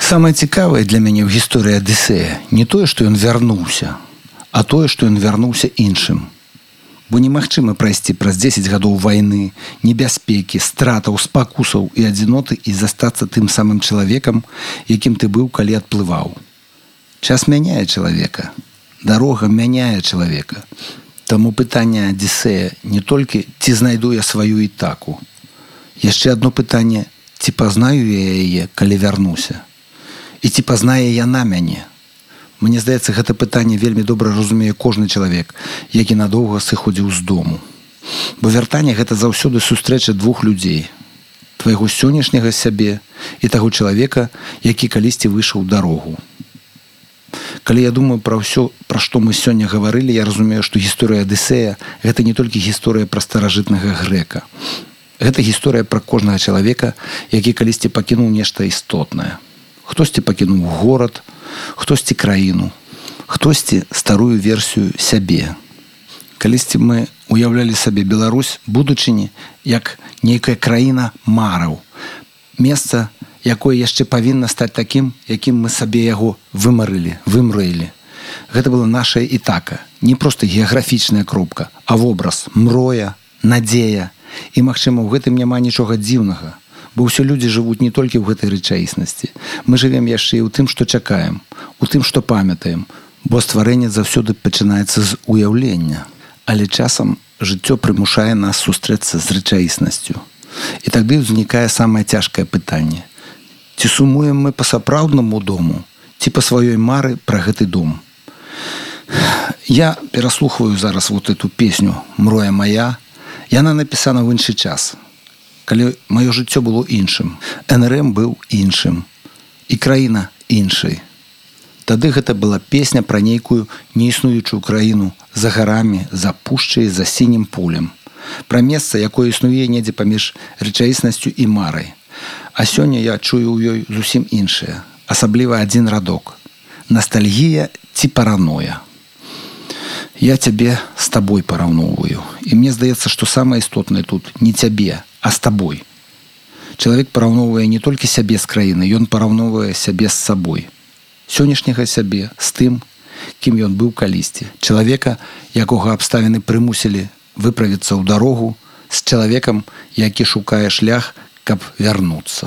Самае цікавае для мяне ў гісторыі Адысея не тое, што ён вярнуўся, а тое, што ён вярнуўся іншым. Бо немагчыма прайсці праз 10 гадоў вайны, небяспекі, стратаў, спакусаў і адзіноты і застацца тым самым чалавекам, якім ты быў, калі адплываў. Час мяняе чалавека, дарога мяняе чалавека. Таму пытанне Адысея не толькі ці знайду я сваю Ітаку. Яшчэ адно пытанне, ці пазнаю я яе, калі вярнуся. І ці пазнае яна мяне. Мне здаецца, гэта пытанне вельмі добра разумее кожны чалавек, які надоўга сыходзіў з дому. Бо вяртанне гэта заўсёды сустрэча двух людзей. Твайго сённяшняга сябе і таго чалавека, які калісьці выйшаў дарогу. Калі я думаю пра ўсё, пра што мы сёння гаварылі, я разумею, што гісторыя Адысея гэта не толькі гісторыя пра старажытнага грэка. Гэта гісторыя пра кожнага чалавека, які калісьці пакінуў нешта істотнае. Хтосьці пакінуў горад, хтосьці краіну, хтосьці старую версію сябе. Калісьці мы уяўлялі сабе Беларусь будучыні як нейкая краіна мараў. Месца, якое яшчэ павінна стаць такім, якім мы сабе яго вымрыялі. Гэта была наша Ітака. Не проста геаграфічная кропка, а вобраз, мроя, надзея. І, магчыма, у гэтым няма нічога дзіўнага. Бо ўсе людзі жывуць не толькі ў гэтай рэчаіснасці. Мы жывем яшчэ і ў тым, што чакаем, у тым, што памятаем, бо стварэнне заўсёды пачынаецца з уяўлення. Але часам жыццё прымушае нас сустрэцца з рэчаіснасцю. І тады ўзнікае самае цяжкае пытанне. Ці сумуем мы па сапраўднаму дому, ці па сваёй мары пра гэты дом? Я пераслухваю зараз вот эту песню «Мроя моя». Яна напісана ў іншы час. Калі маё жыццё было іншым, НРМ быў іншым, і краіна іншай. Тады гэта была песня пра нейкую неіснуючую краіну за гарамі, за пушчай, за сінім полем. Пра месца, якое існуе недзе паміж рэчаіснасцю і марай. А сёння я чую ў ёй зусім іншае, асабліва адзін радок. Ностальгія ці параноя. Я цябе з табой параўноўваю. І мне здаецца, што самае істотнае тут не цябе, а з табой. Чалавек параўноўвае не толькі сябе з краіны, ён параўноўвае сябе з сабой. Сённяшняга сябе з тым, кім ён быў калісьці. Чалавека, якога абставіны прымусілі выправіцца ў дарогу, з чалавекам, які шукае шлях, каб вярнуцца.